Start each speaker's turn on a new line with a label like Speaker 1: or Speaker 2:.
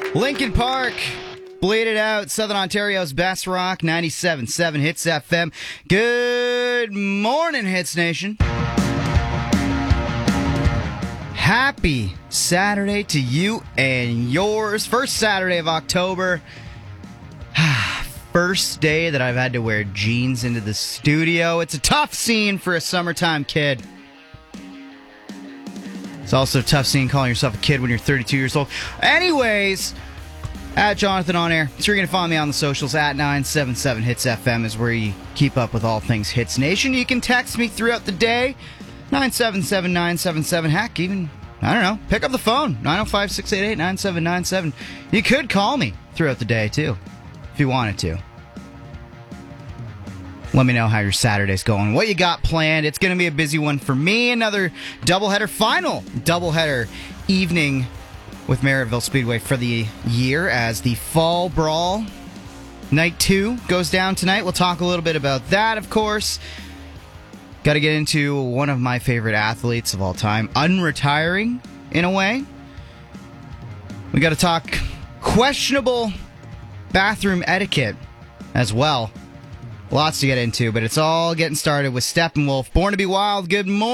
Speaker 1: Linkin Park, Bleed It Out, Southern Ontario's best rock, 97.7 Hits FM. Good morning, Hits Nation. Happy Saturday to you and yours. First Saturday of October. First day that I've had to wear jeans into the studio. It's a tough scene for a summertime kid. It's also a tough scene calling yourself a kid when you're 32 years old. Anyways, at Jonathan On Air. So you're going to find me on the socials at 977 Hits FM is where you keep up with all things Hits Nation. You can text me throughout the day. 977-977. Heck, even, I don't know, pick up the phone. 905-688-9797. You could call me throughout the day, too, if you wanted to. Let me know how your Saturday's going, what you got planned. It's going to be a busy one for me. Another doubleheader, final doubleheader evening with Merrittville Speedway for the year as the Fall Brawl Night 2 goes down tonight. We'll talk a little bit about that, of course. Got to get into one of my favorite athletes of all time, unretiring in a way. We got to talk questionable bathroom etiquette as well. Lots to get into, but it's all getting started with Steppenwolf. Born to be Wild. Good morning.